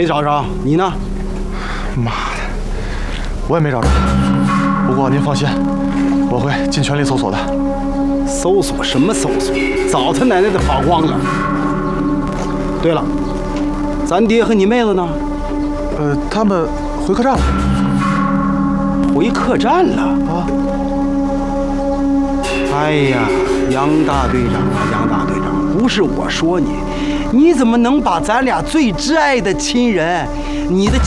没找着，你呢？ 妈的，我也没找着。不过您放心，我会尽全力搜索的。 搜索什么搜索？早他奶奶的跑光了。对了，咱爹和你妹子呢？ 他们回客栈了。 回客栈了啊！ 哎呀，杨大队长啊，杨大队长，不是我说你，你怎么能把咱俩最挚爱的亲人，你的